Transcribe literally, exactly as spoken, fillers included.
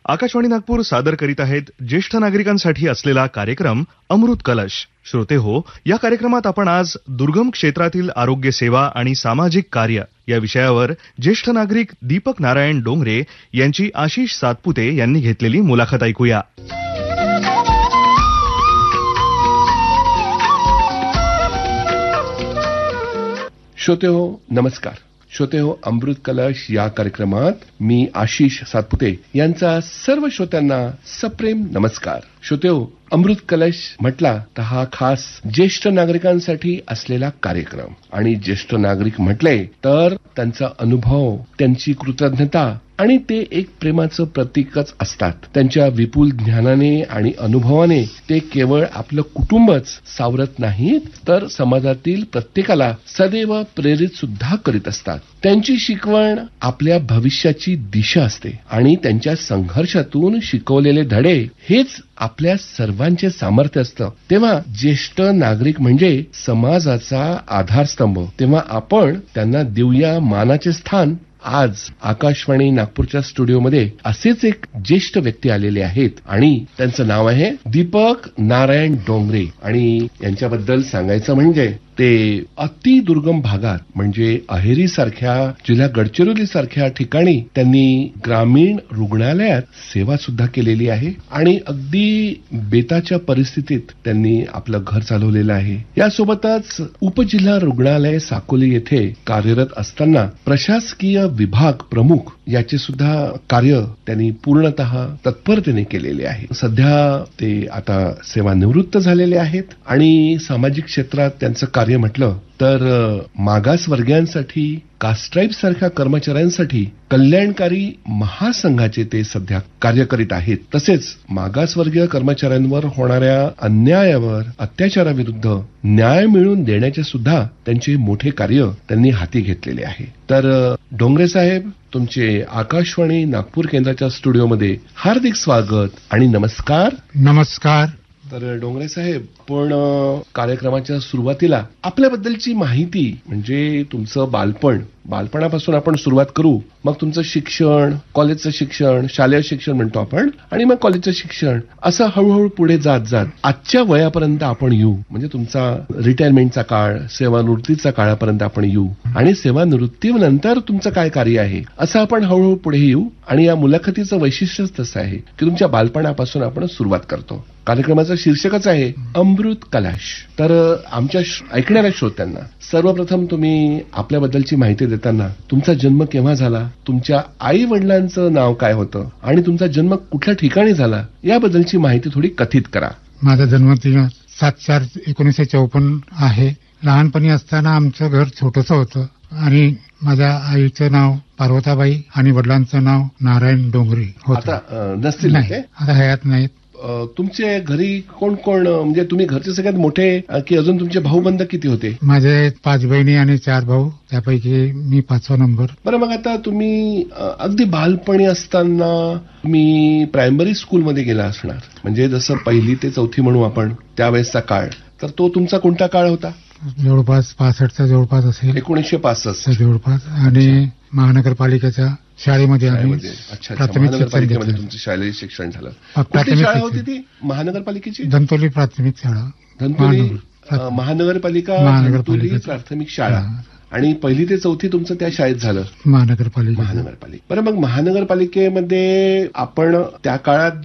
आकाशवाणी नागपूर सादर करीत आहेत ज्येष्ठ नागरिकांसाठी असलेला कार्यक्रम अमृत कलश. श्रोते हो, या कार्यक्रमात आपण आज दुर्गम क्षेत्रातील आरोग्य सेवा आणि सामाजिक कार्य या विषयावर ज्येष्ठ नागरिक दीपक नारायण डोंगरे यांची आशिष सातपुते यांनी घेतलेली मुलाखत ऐकूया. श्रोते हो, नमस्कार. श्रोते हो, अमृत कलश या कार्यक्रमात मी आशिष सातपुते यांचा सर्व श्रोत्यांना सप्रेम नमस्कार. श्रोते हो, अमृत कलश म्हटला तर हा खास ज्येष्ठ नागरिकांसाठी असलेला कार्यक्रम. आणि ज्येष्ठ नागरिक म्हटले तर त्यांचा अनुभव, त्यांची कृतज्ञता आणि ते एक प्रेमाचं प्रतीकच असतात. त्यांच्या विपुल ज्ञानाने आणि अनुभवाने ते केवळ आपलं कुटुंबच सावरत नाहीत, तर समाजातील प्रत्येकाला सदैव प्रेरित सुद्धा करीत असतात. त्यांची शिकवण आपल्या भविष्याची दिशा असते आणि त्यांच्या संघर्षातून शिकवलेले धडे हेच आपल्या सर्वांचे सामर्थ्य असतं. तेव्हा ज्येष्ठ नागरिक म्हणजे समाजाचा आधारस्तंभ. तेव्हा आपण त्यांना देऊया मानाचे स्थान. आज आकाशवाणी नागपूरच्या स्टुडिओमध्ये असेच एक ज्येष्ठ व्यक्ती आलेले आहेत आणि त्यांचं नाव आहे दीपक नारायण डोंगरे. आणि यांच्याबद्दल सांगायचं म्हणजे ते अति दुर्गम भागात म्हणजे अहेरी सारख्या जिल्हा गडचिरोली सारख्या ठिकाणी त्यांनी ग्रामीण रुग्णालयात सेवा सुद्धा केलेली आहे आणि अगदी बेताच्या परिस्थितीत त्यांनी आपलं घर चालवलेलं आहे. यासोबतच उपजिल्हा रुग्णालय साकोली येथे कार्यरत असताना प्रशासकीय विभाग प्रमुख याचे सुद्धा कार्य त्यांनी पूर्णतः तत्परतेने केलेले आहे. सध्या ते आता सेवानिवृत्त झालेले आहेत आणि सामाजिक क्षेत्रात त्यांचं कार्य म्हटलं तर मागासवर्गीयांसाठी, कास्ट्राईब सारख्या कर्मचाऱ्यांसाठी कल्याणकारी महासंघाचे ते सध्या कार्य करीत आहेत. तसेच मागासवर्गीय कर्मचाऱ्यांवर होणाऱ्या अन्यायावर, अत्याचाराविरुद्ध न्याय मिळवून देण्याचे सुद्धा त्यांचे मोठे कार्य त्यांनी हाती घेतलेले आहे. तर डोंगरे साहेब, तुमचे आकाशवाणी नागपूर केंद्राच्या स्टुडिओमध्ये हार्दिक स्वागत आणि नमस्कार. नमस्कार. तर डोंगरे साहेब, पण कार्यक्रमाच्या सुरुवातीला आपल्याबद्दलची माहिती म्हणजे तुमचं बालपण, बालपणापासून आपण सुरुवात करू. मग तुमचं शिक्षण, कॉलेजचं शिक्षण, शालेय शिक्षण म्हणतो आपण, आणि मग कॉलेजचं शिक्षण, असं हळूहळू पुढे जात जात आजच्या वयापर्यंत आपण येऊ. म्हणजे तुमचा रिटायरमेंटचा काळ, सेवानिवृत्तीचा काळापर्यंत आपण येऊ आणि सेवानिवृत्तीनंतर तुमचं काय कार्य आहे असं आपण हळूहळू पुढे येऊ. आणि या मुलाखतीचं वैशिष्ट्यच तसं आहे की तुमच्या बालपणापासून आपण सुरुवात करतो. कार्यक्रमाचं शीर्षकच आहे अमृत कलश. तर आमच्या ऐकणाऱ्या श्रोत्यांना सर्वप्रथम तुम्ही आपल्याबद्दलची माहिती देताना तुमचा जन्म केव्हा झाला, तुमच्या आई वडिलांचं नाव काय होतं आणि तुमचा जन्म कुठल्या ठिकाणी झाला याबद्दलची माहिती थोडी कथित करा. माझा जन्म सात चार एकोणीसशे चौपन्न आहे. लहानपणी असताना आमचं घर छोटंसं होतं आणि माझ्या आईचं नाव पार्वताबाई आणि वडिलांचं नाव नारायण डोंगरे होतं. आता नसतील, आता हयात नाहीत. तुमचे घरी कोण कोण, म्हणजे तुम्ही घरचे सगळ्यात मोठे की अजून तुमचे भाऊबंद किती होते? माझे पाच बहिणी आणि चार भाऊ, त्यापैकी मी पाचवा नंबर. बरं, मग आता तुम्ही अगदी बालपणी असताना तुम्ही प्रायमरी स्कूलमध्ये गेला असणार, म्हणजे जसं पहिली ते चौथी म्हणू आपण त्यावेळेसचा काळ, तर तो तुमचा कोणता काळ होता? जवळपास पासष्टचा जवळपास असेल, एकोणीसशे पासष्ट जवळपास. आणि महानगरपालिकेच्या शाळेमध्ये प्राथमिक शाळेमध्ये तुमचं शालेय शिक्षण झालं. कुठली शाळा होती ती महानगरपालिकेची? धंतोली प्राथमिक शाळा. धंतोली महानगरपालिका धंतोली प्राथमिक शाळा. आणि पहिली ते चौथी तुमचं त्या शाळेत झालं? महानगरपालिका. महानगरपालिका. बरं, मग महानगरपालिकेमध्ये आपण त्या काळात